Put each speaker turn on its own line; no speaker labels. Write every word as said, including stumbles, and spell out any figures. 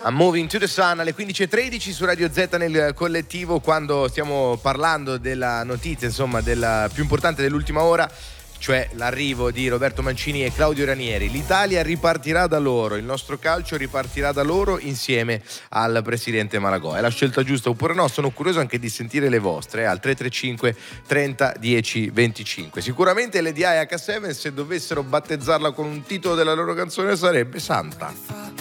I'm Moving to the Sun alle quindici e tredici su Radio Z nel collettivo, quando stiamo parlando della notizia, insomma, della più importante dell'ultima ora, cioè l'arrivo di Roberto Mancini e Claudio Ranieri. L'Italia ripartirà da loro, il nostro calcio ripartirà da loro insieme al presidente Malagò. È la scelta giusta oppure no? Sono curioso anche di sentire le vostre, eh, al tre tre cinque trenta dieci venticinque. Sicuramente l'E D I H sette, se dovessero battezzarla con un titolo della loro canzone, sarebbe Santa.